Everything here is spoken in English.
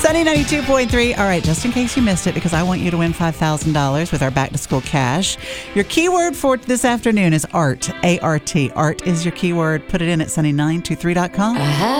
Sunny 92.3. All right, just in case you missed it, because I want you to win $5,000 with our back to school cash. Your keyword for this afternoon is art. A-R-T. Art is your keyword. Put it in at sunny923.com.